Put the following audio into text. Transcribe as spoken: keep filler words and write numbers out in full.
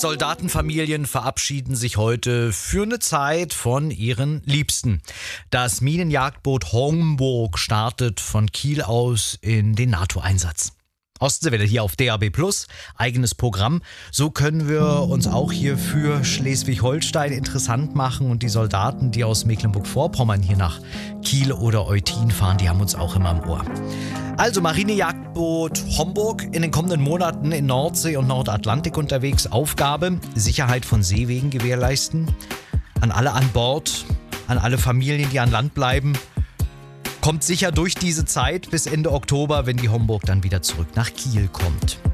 Soldatenfamilien verabschieden sich heute für eine Zeit von ihren Liebsten. Das Minenjagdboot Homburg startet von Kiel aus in den NATO-Einsatz. Ostseewelle hier auf D A B Plus, eigenes Programm. So können wir uns auch hier für Schleswig-Holstein interessant machen und die Soldaten, die aus Mecklenburg-Vorpommern hier nach Kiel oder Eutin fahren, die haben uns auch immer im Ohr. Also Marinejagdboot Homburg in den kommenden Monaten in Nordsee und Nordatlantik unterwegs. Aufgabe, Sicherheit von Seewegen gewährleisten. An alle an Bord, an alle Familien, die an Land bleiben. Kommt sicher durch diese Zeit bis Ende Oktober, wenn die Homburg dann wieder zurück nach Kiel kommt.